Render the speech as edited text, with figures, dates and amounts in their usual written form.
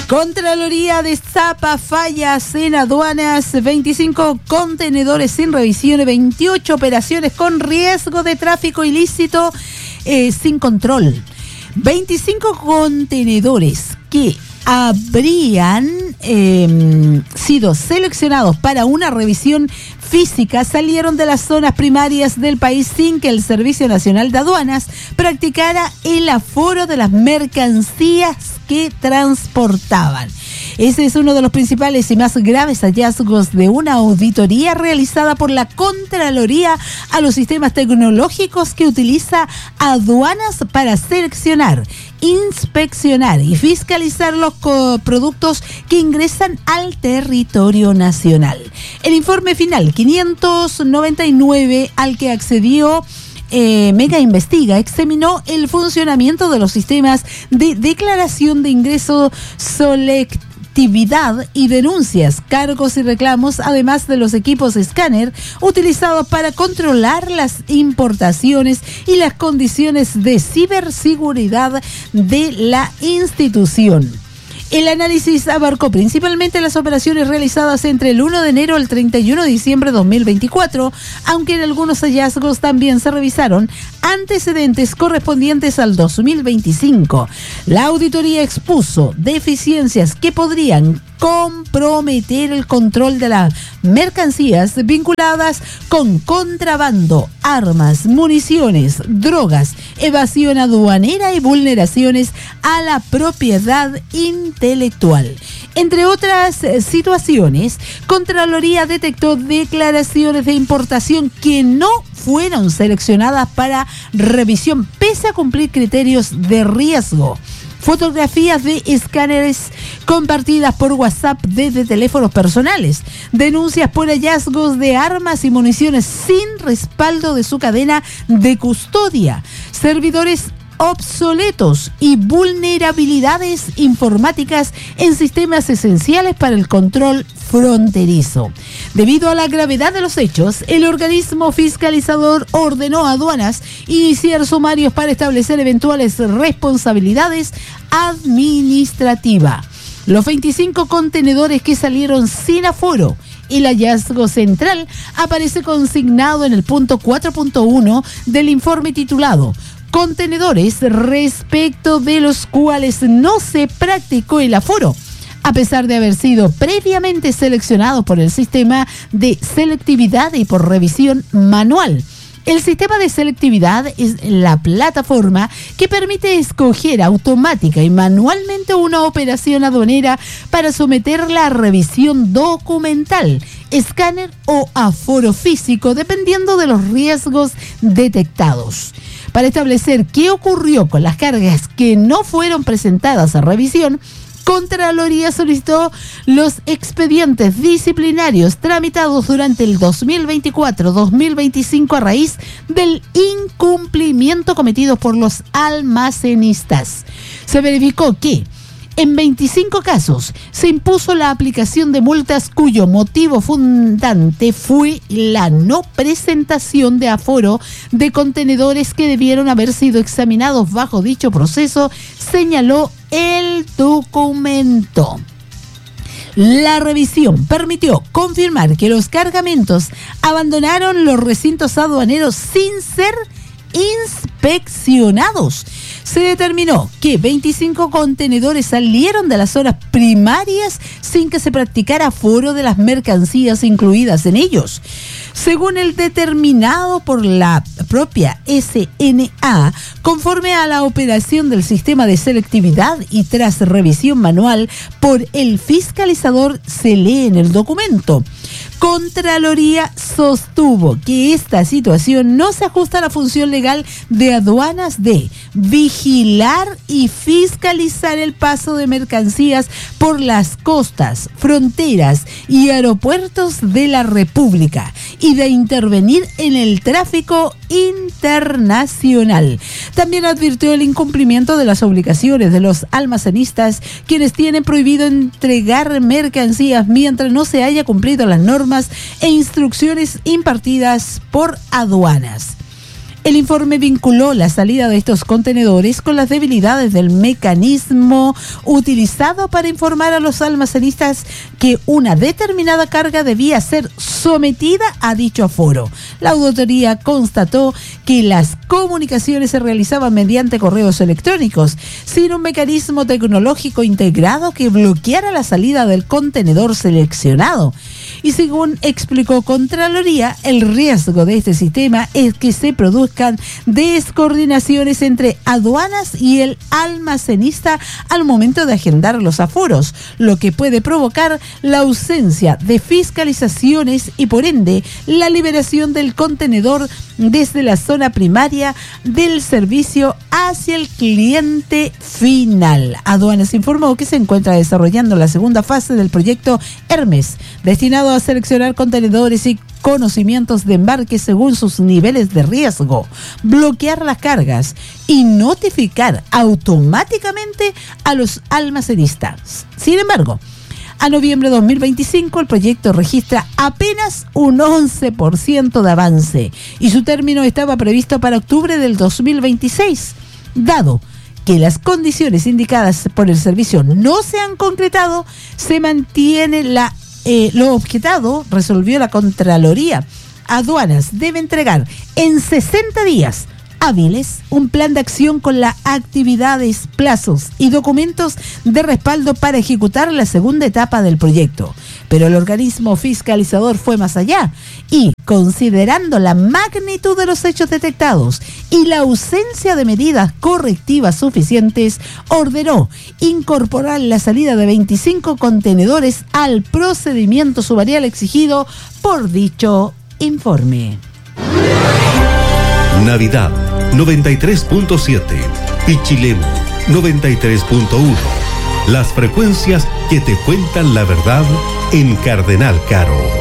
Contraloría destapa fallas en aduanas, 25 contenedores sin revisión y 28 operaciones con riesgo de tráfico ilícito sin control. 25 contenedores que habrían sido seleccionados para una revisión física salieron de las zonas primarias del país sin que el Servicio Nacional de Aduanas practicara el aforo de las mercancías que transportaban. Ese es uno de los principales y más graves hallazgos de una auditoría realizada por la Contraloría a los sistemas tecnológicos que utiliza aduanas para seleccionar, inspeccionar y fiscalizar los productos que ingresan al territorio nacional. El informe final 599 al que accedió Mega Investiga examinó el funcionamiento de los sistemas de declaración de ingreso selectividad y denuncias, cargos y reclamos, además de los equipos escáner utilizados para controlar las importaciones y las condiciones de ciberseguridad de la institución. El análisis abarcó principalmente las operaciones realizadas entre el 1 de enero al 31 de diciembre de 2024, aunque en algunos hallazgos también se revisaron antecedentes correspondientes al 2025. La auditoría expuso deficiencias que podrían comprometer el control de las mercancías vinculadas con contrabando, armas, municiones, drogas, evasión aduanera y vulneraciones a la propiedad intelectual. Entre otras situaciones, Contraloría detectó declaraciones de importación que no fueron seleccionadas para revisión pese a cumplir criterios de riesgo. Fotografías de escáneres compartidas por WhatsApp desde teléfonos personales, denuncias por hallazgos de armas y municiones sin respaldo de su cadena de custodia, servidores obsoletos y vulnerabilidades informáticas en sistemas esenciales para el control fronterizo. Debido a la gravedad de los hechos, el organismo fiscalizador ordenó a aduanas iniciar sumarios para establecer eventuales responsabilidades administrativas. Los 25 contenedores que salieron sin aforo. El hallazgo central aparece consignado en el punto 4.1 del informe titulado Contenedores respecto de los cuales no se practicó el aforo, a pesar de haber sido previamente seleccionados por el sistema de selectividad y por revisión manual. El sistema de selectividad es la plataforma que permite escoger automática y manualmente una operación aduanera para someterla a revisión documental, escáner o aforo físico, dependiendo de los riesgos detectados. Para establecer qué ocurrió con las cargas que no fueron presentadas a revisión, Contraloría solicitó los expedientes disciplinarios tramitados durante el 2024-2025 a raíz del incumplimiento cometido por los almacenistas. Se verificó que en 25 casos se impuso la aplicación de multas cuyo motivo fundante fue la no presentación de aforo de contenedores que debieron haber sido examinados bajo dicho proceso, señaló el documento. La revisión permitió confirmar que los cargamentos abandonaron los recintos aduaneros sin ser inspeccionados. Se determinó que 25 contenedores salieron de las zonas primarias sin que se practicara aforo de las mercancías incluidas en ellos. Según el determinado por la propia SNA, conforme a la operación del sistema de selectividad y tras revisión manual por el fiscalizador, se lee en el documento. Contraloría sostuvo que esta situación no se ajusta a la función legal de aduanas de vigilar y fiscalizar el paso de mercancías por las costas, fronteras y aeropuertos de la República y de intervenir en el tráfico internacional. También advirtió el incumplimiento de las obligaciones de los almacenistas, quienes tienen prohibido entregar mercancías mientras no se haya cumplido las normas e instrucciones impartidas por aduanas. El informe vinculó la salida de estos contenedores con las debilidades del mecanismo utilizado para informar a los almacenistas que una determinada carga debía ser sometida a dicho aforo. La auditoría constató que las comunicaciones se realizaban mediante correos electrónicos, sin un mecanismo tecnológico integrado que bloqueara la salida del contenedor seleccionado. Y según explicó Contraloría, el riesgo de este sistema es que se produzcan descoordinaciones entre aduanas y el almacenista al momento de agendar los aforos, lo que puede provocar la ausencia de fiscalizaciones y por ende la liberación del contenedor desde la zona primaria del servicio hacia el cliente final. Aduanas informó que se encuentra desarrollando la segunda fase del proyecto Hermes, destinado a seleccionar contenedores y conocimientos de embarque según sus niveles de riesgo, bloquear las cargas y notificar automáticamente a los almacenistas. Sin embargo, a noviembre de 2025 el proyecto registra apenas un 11% de avance y su término estaba previsto para octubre del 2026, dado que las condiciones indicadas por el servicio no se han concretado, se mantiene lo objetado, resolvió la Contraloría. Aduanas debe entregar en 60 días hábiles un plan de acción con las actividades, plazos y documentos de respaldo para ejecutar la segunda etapa del proyecto. Pero el organismo fiscalizador fue más allá y, considerando la magnitud de los hechos detectados y la ausencia de medidas correctivas suficientes, ordenó incorporar la salida de 25 contenedores al procedimiento sumarial exigido por dicho informe. Navidad 93.7, Pichilemu 93.1. Las frecuencias que te cuentan la verdad en Cardenal Caro.